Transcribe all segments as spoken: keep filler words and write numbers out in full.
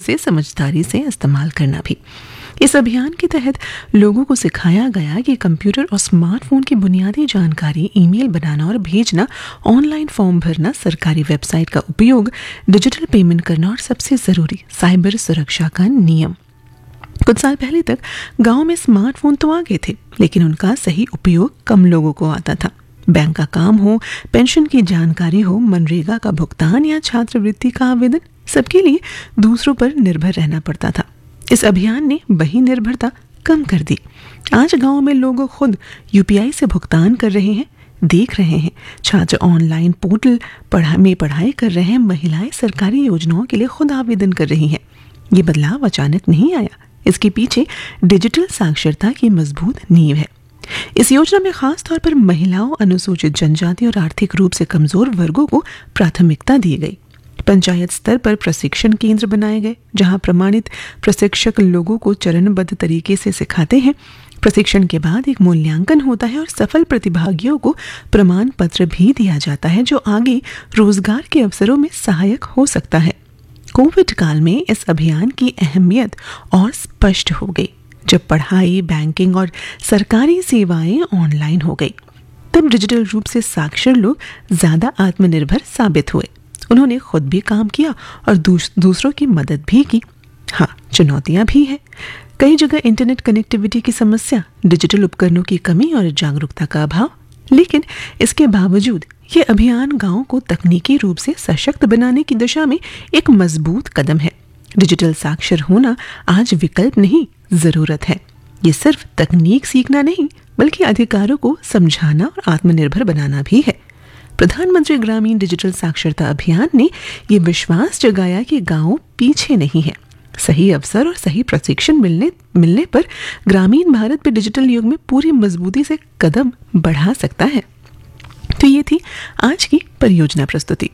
उसे समझदारी से इस्तेमाल करना भी। इस अभियान के तहत लोगों को सिखाया गया कि कंप्यूटर और स्मार्टफोन की बुनियादी जानकारी, ईमेल बनाना और भेजना, ऑनलाइन फॉर्म भरना, सरकारी वेबसाइट का उपयोग, डिजिटल पेमेंट करना और सबसे ज़रूरी साइबर सुरक्षा का नियम। कुछ साल पहले तक गांव में स्मार्टफोन तो आ गए थे, लेकिन उनका सही उपयोग कम लोगों को आता था। बैंक का काम हो, पेंशन की जानकारी हो, मनरेगा का भुगतान या छात्रवृत्ति का आवेदन, सबके लिए दूसरों पर निर्भर रहना पड़ता था। इस अभियान ने वही निर्भरता कम कर दी। आज गांव में लोग खुद यूपीआई से भुगतान कर रहे हैं, देख रहे हैं। छात्र ऑनलाइन पोर्टल पढ़ा में पढ़ाई कर रहे हैं। महिलाएं सरकारी योजनाओं के लिए खुद आवेदन कर रही हैं। ये बदलाव अचानक नहीं आया, इसके पीछे डिजिटल साक्षरता की मजबूत नींव है। इस योजना में खास तौर पर महिलाओं, अनुसूचित जनजाति और आर्थिक रूप से कमजोर वर्गों को प्राथमिकता दी गई। पंचायत स्तर पर प्रशिक्षण केंद्र बनाए गए, जहां प्रमाणित प्रशिक्षक लोगों को चरणबद्ध तरीके से सिखाते हैं। प्रशिक्षण के बाद एक मूल्यांकन होता है और सफल प्रतिभागियों को प्रमाण पत्र भी दिया जाता है, जो आगे रोजगार के अवसरों में सहायक हो सकता है। कोविड काल में इस अभियान की अहमियत और स्पष्ट हो गई। जब पढ़ाई, बैंकिंग और सरकारी सेवाएं ऑनलाइन हो गई, तब डिजिटल रूप से साक्षर लोग ज्यादा आत्मनिर्भर साबित हुए। उन्होंने खुद भी काम किया और दूस, दूसरों की मदद भी की। हाँ, चुनौतियां भी हैं। कई जगह इंटरनेट कनेक्टिविटी की समस्या, डिजिटल उपकरणों की कमी और जागरूकता का अभाव। लेकिन इसके बावजूद ये अभियान गांव को तकनीकी रूप से सशक्त बनाने की दिशा में एक मजबूत कदम है। डिजिटल साक्षर होना आज विकल्प नहीं, जरूरत है। ये सिर्फ तकनीक सीखना नहीं, बल्कि अधिकारों को समझाना और आत्मनिर्भर बनाना भी है। प्रधानमंत्री ग्रामीण डिजिटल साक्षरता अभियान ने ये विश्वास जगाया कि गांव पीछे नहीं है। सही अवसर और सही प्रशिक्षण मिलने मिलने पर ग्रामीण भारत भी डिजिटल युग में पूरी मजबूती से कदम बढ़ा सकता है। तो ये थी आज की परियोजना प्रस्तुति।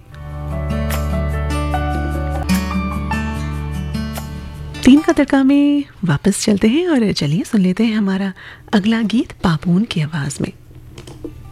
तीन का तड़का में वापस चलते हैं और चलिए सुन लेते हैं हमारा अगला गीत पापून की आवाज में।